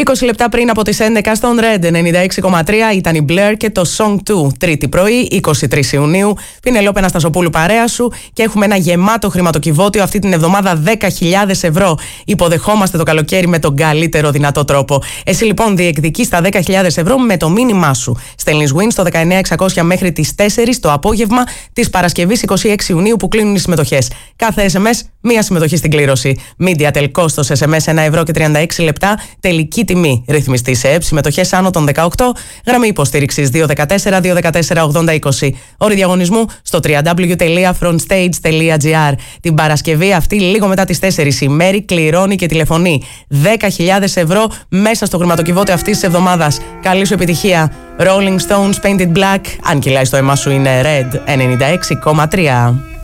20 λεπτά πριν από τις 11 στον Red 96,3 ήταν η Blair και το Song 2. Τρίτη πρωί, 23 Ιουνίου. Πινελόπη Αναστασοπούλου παρέα σου και έχουμε ένα γεμάτο χρηματοκιβώτιο αυτή την εβδομάδα 10.000 ευρώ. Υποδεχόμαστε το καλοκαίρι με τον καλύτερο δυνατό τρόπο. Εσύ λοιπόν διεκδικείς τα 10.000 ευρώ με το μήνυμά σου. Στέλνεις win στο 19600 μέχρι τις 4 το απόγευμα της Παρασκευής 26 Ιουνίου που κλείνουν οι συμμετοχές. Κάθε SMS μία συμμετοχή στην κλήρωση. Mediatel κόστος SMS 1 ευρώ και 36 λεπτά. Τελική τιμή. Ρυθμιστή σε ΕΠ. Συμμετοχές άνω των 18. Γραμμή υποστήριξης 214-214-8020. Όροι διαγωνισμού στο www.frontstage.gr. Την Παρασκευή αυτή, λίγο μετά τις 4 η Μέρη κληρώνει και τηλεφωνεί. 10.000 ευρώ μέσα στο χρηματοκιβώτιο αυτής της εβδομάδας. Καλή σου επιτυχία. Rolling Stones Painted Black. Αν κυλάει στο αίμα σου είναι Red 96,3.